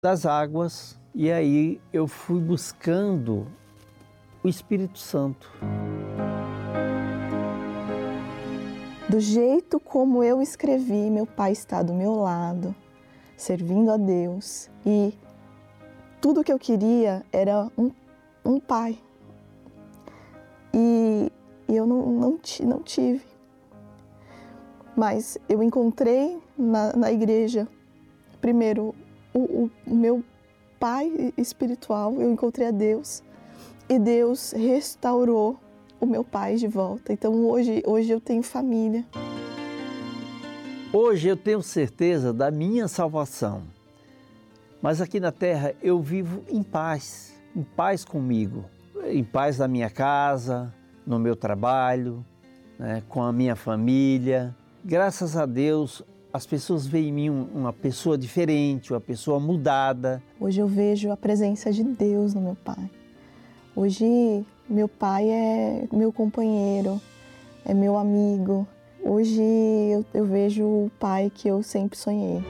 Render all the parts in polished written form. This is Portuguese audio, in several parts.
das águas e aí eu fui buscando o Espírito Santo. Do jeito como eu escrevi, meu pai está do meu lado, servindo a Deus. E tudo que eu queria era um pai. E eu não tive. Mas eu encontrei na igreja, primeiro, o meu pai espiritual, eu encontrei a Deus. E Deus restaurou o meu pai de volta. Então hoje eu tenho família. Hoje eu tenho certeza da minha salvação. Mas aqui na terra eu vivo em paz comigo, em paz na minha casa, no meu trabalho, né, com a minha família. Graças a Deus, as pessoas veem em mim uma pessoa diferente, uma pessoa mudada. Hoje eu vejo a presença de Deus no meu pai. Hoje meu pai é meu companheiro, é meu amigo. Hoje eu vejo o pai que eu sempre sonhei.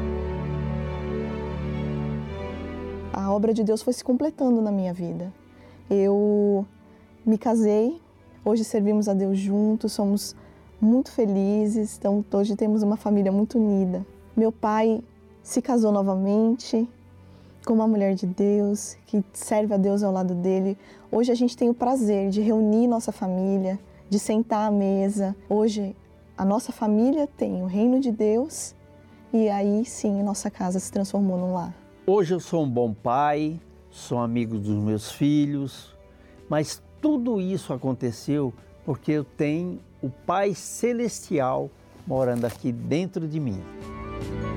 A obra de Deus foi se completando na minha vida. Eu me casei, hoje servimos a Deus juntos, somos muito felizes, então hoje temos uma família muito unida. Meu pai se casou novamente com uma mulher de Deus, que serve a Deus ao lado dele. Hoje a gente tem o prazer de reunir nossa família, de sentar à mesa. Hoje a nossa família tem o reino de Deus e aí sim nossa casa se transformou num lar. Hoje eu sou um bom pai, sou amigo dos meus filhos, mas tudo isso aconteceu porque eu tenho o Pai Celestial morando aqui dentro de mim.